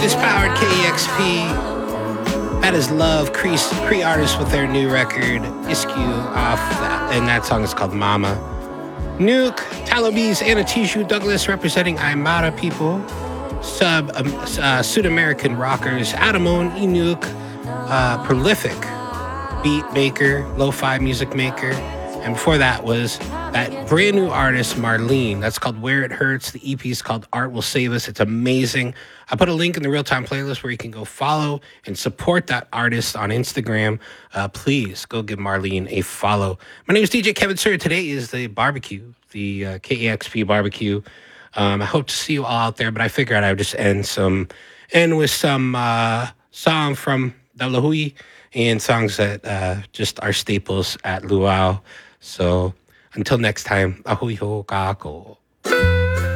Powered KEXP. That is Love, Cree artists with their new record, Iskew, off that, and that song is called Mama. Nuke, Talabis, Anatiju Douglas representing Aymara people. Sud-American rockers, Adamone, Inuk, prolific beat maker, lo-fi music maker. And before that was that brand new artist, Marlene. That's called Where It Hurts. The EP is called Art Will Save Us. It's amazing. I put a link in the real-time playlist where you can go follow and support that artist on Instagram. Please go give Marlene a follow. My name is DJ Kevin Sir. Today is the barbecue, the KEXP barbecue. I hope to see you all out there, but I figured I would just end with some song from the Lahui and songs that just are staples at Luau. So until next time, ahui ho kako.